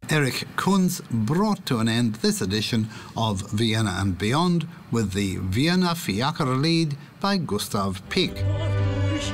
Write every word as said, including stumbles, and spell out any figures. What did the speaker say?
Eric Kunz brought to an end this edition of Vienna and Beyond with the Vienna Fiaker Lied by Gustav Peek.